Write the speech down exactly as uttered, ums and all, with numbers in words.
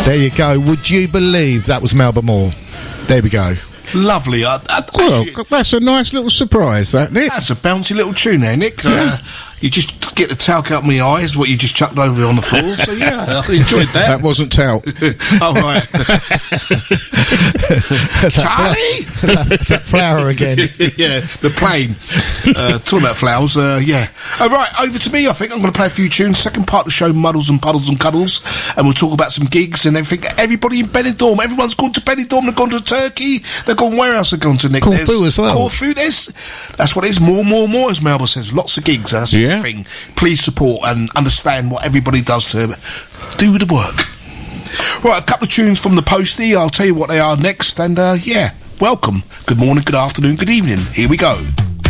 There you go. Would you believe that was Melba Moore? There we go. Lovely. I, I, Well, actually, that's a nice little surprise, that, Nick. that's a bouncy little tune there, Nick. Uh, you just get the talc out of my eyes, what you just chucked over on the floor. So, yeah, I enjoyed that. That wasn't talc. Oh, right. Charlie? That's that flower again. Yeah, the plane. Uh, talking about flowers, uh, yeah. All right, over to me, I think. I'm going to play a few tunes. Second part of the show, Muddles and Puddles and Cuddles. And we'll talk about some gigs and everything. Everybody in Benidorm. Everyone's gone to Benidorm. They've gone to Turkey. They've gone where else? They've gone to, Nick? Corfu There's as well. Corfu, there's... That's what it is. More, more, more, as Melba says. Lots of gigs. That's Yeah. the thing. Please support and understand what everybody does to do the work. Right, a couple of tunes from the postie. I'll tell you what they are next. And, uh, yeah, welcome. Good morning, good afternoon, good evening. Here we go.